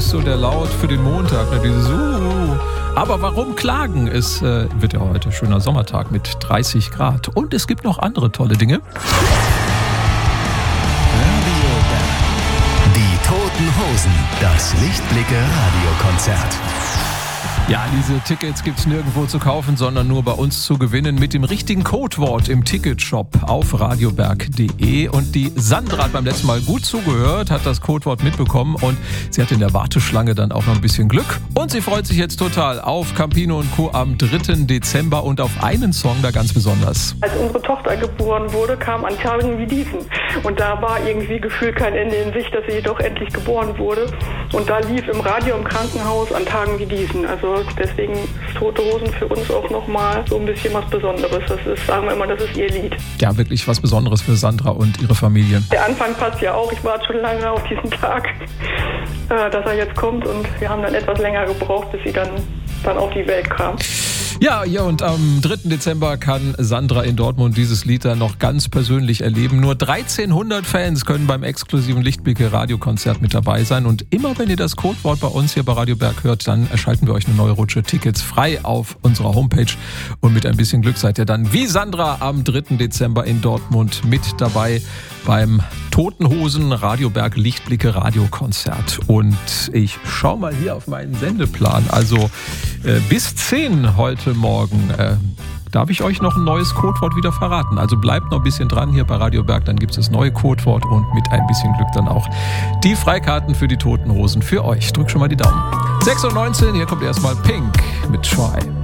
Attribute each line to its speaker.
Speaker 1: ist so der Laut für den Montag, ne? Dieses Aber warum klagen? Es wird ja heute schöner Sommertag mit 30 Grad. Und es gibt noch andere tolle Dinge.
Speaker 2: Die Toten Hosen, das Lichtblicke-Radiokonzert.
Speaker 1: Ja, diese Tickets gibt's nirgendwo zu kaufen, sondern nur bei uns zu gewinnen mit dem richtigen Codewort im Ticketshop auf radioberg.de. Und die Sandra hat beim letzten Mal gut zugehört, hat das Codewort mitbekommen und sie hat in der Warteschlange dann auch noch ein bisschen Glück. Und sie freut sich jetzt total auf Campino & Co. am 3. Dezember und auf einen Song da ganz besonders.
Speaker 3: Als unsere Tochter geboren wurde, kam an Tagen wie diesen. Und da war irgendwie gefühlt kein Ende in Sicht, dass sie doch endlich geboren wurde. Und da lief im Radio im Krankenhaus an Tagen wie diesen. Also deswegen ist Tote Hosen für uns auch nochmal so ein bisschen was Besonderes. Das ist, sagen wir immer, das ist ihr Lied.
Speaker 1: Ja, wirklich was Besonderes für Sandra und ihre Familie.
Speaker 3: Der Anfang passt ja auch. Ich warte schon lange auf diesen Tag, dass er jetzt kommt. Und wir haben dann etwas länger gebraucht, bis sie dann auf die Welt kam.
Speaker 1: Ja, und am 3. Dezember kann Sandra in Dortmund dieses Lied dann noch ganz persönlich erleben. Nur 1300 Fans können beim exklusiven Lichtblicke-Radiokonzert mit dabei sein. Und immer wenn ihr das Codewort bei uns hier bei Radio Berg hört, dann erschalten wir euch eine neue Rutsche Tickets frei auf unserer Homepage. Und mit ein bisschen Glück seid ihr dann wie Sandra am 3. Dezember in Dortmund mit dabei beim Toten Hosen Radio Berg Lichtblicke Radiokonzert. Und ich schaue mal hier auf meinen Sendeplan. Also bis 10 heute Morgen darf ich euch noch ein neues Codewort wieder verraten. Also bleibt noch ein bisschen dran hier bei Radio Berg, dann gibt es das neue Codewort und mit ein bisschen Glück dann auch die Freikarten für die Toten Hosen für euch. Drück schon mal die Daumen. 6:19 Uhr, hier kommt erstmal Pink mit Try.